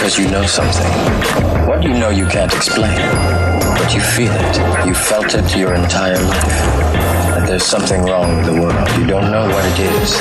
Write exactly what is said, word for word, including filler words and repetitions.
because you know something. What you know you can't explain, but you feel it. You felt it your entire life. That there's something wrong with the world. You don't know what it is,